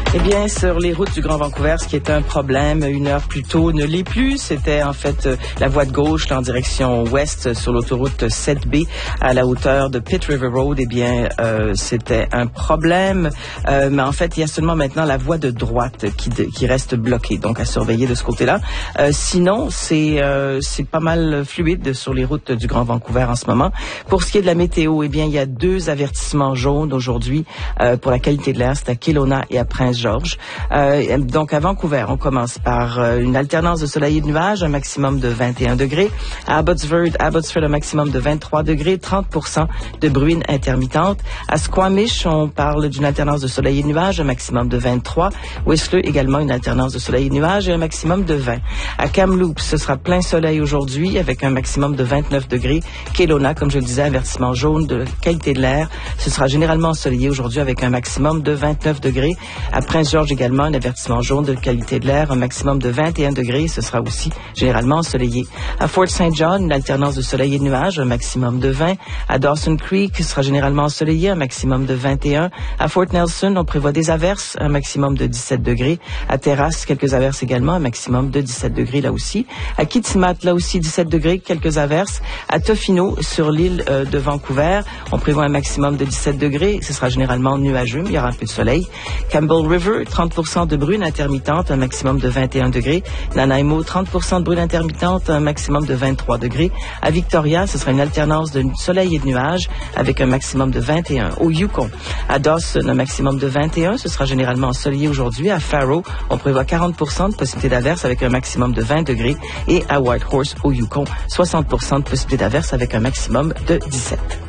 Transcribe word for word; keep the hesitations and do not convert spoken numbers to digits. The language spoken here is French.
Eh bien, sur les routes du Grand Vancouver, ce qui était un problème une heure plus tôt ne l'est plus. C'était en fait euh, la voie de gauche là, en direction ouest sur l'autoroute sept B à la hauteur de Pitt River Road. Eh bien, euh, c'était un problème. Euh, mais en fait, il y a seulement maintenant la voie de droite qui, de, qui reste bloquée. Donc, à surveiller de ce côté-là. Euh, sinon, c'est euh, c'est pas mal fluide sur les routes du Grand Vancouver en ce moment. Pour ce qui est de la météo, eh bien, il y a deux avertissements jaunes aujourd'hui euh, pour la qualité de l'air. C'est à Kelowna et à Prince-Georges. Euh, donc, à Vancouver, on commence par euh, une alternance de soleil et de nuages, un maximum de vingt et un degrés. À Abbotsford, Abbotsford, un maximum de vingt-trois degrés, trente pour cent de bruine intermittente. À Squamish, on parle d'une alternance de soleil et de nuages, un maximum de vingt-trois. Whistler, également une alternance de soleil et de nuages et un maximum de vingt. À Kamloops, ce sera plein soleil aujourd'hui avec un maximum de vingt-neuf degrés. Kelowna, comme je le disais, avertissement jaune de qualité de l'air. Ce sera généralement ensoleillé aujourd'hui avec un maximum de vingt-neuf degrés. À Prince-Georges également, un avertissement jaune de qualité de l'air, un maximum de vingt et un degrés. Ce sera aussi généralement ensoleillé. À Fort Saint John, une alternance de soleil et de nuages, un maximum de vingt. À Dawson Creek, ce sera généralement ensoleillé, un maximum de vingt et un. À Fort Nelson, on prévoit des averses, un maximum de dix-sept degrés. À Terrasse, quelques averses également, un maximum de dix-sept degrés là aussi. À Kitimat, là aussi dix-sept degrés, quelques averses. À Tofino, sur l'île euh, de Vancouver, on prévoit un maximum de dix-sept degrés. Ce sera généralement nuageux, mais il y aura un peu de soleil. Campbell River, trente pour cent de bruine intermittente, un maximum de vingt et un degrés. Nanaimo, trente pour cent de bruine intermittente, un maximum de vingt-trois degrés. À Victoria, ce sera une alternance de soleil et de nuages avec un maximum de vingt et un. Au Yukon, à Dawson, un maximum de vingt et un. Ce sera généralement ensoleillé aujourd'hui. À Faro, on prévoit quarante pour cent de possibilité d'averse avec un maximum de vingt degrés. Et à Whitehorse, au Yukon, soixante pour cent de possibilité d'averse avec un maximum de dix-sept.